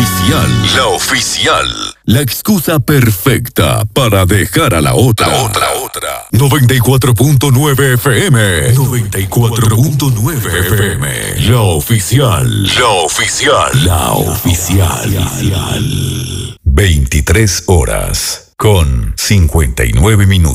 oficial. La oficial. La excusa perfecta para dejar a la otra. 94.9 FM. 94.9 FM. La oficial. La oficial. La oficial. 23 horas con 59 minutos.